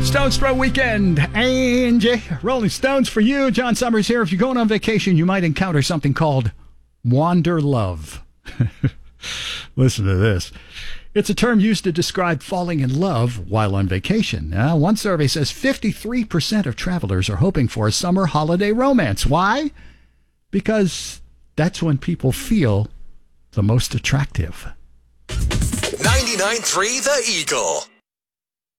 Stones Throw Weekend. Angie, Rolling Stones for you. John Summers here. If you're going on vacation, you might encounter something called wander love. Listen to this. It's a term used to describe falling in love while on vacation. Now, one survey says 53% of travelers are hoping for a summer holiday romance. Why? Because that's when people feel the most attractive. 99.3 The Eagle.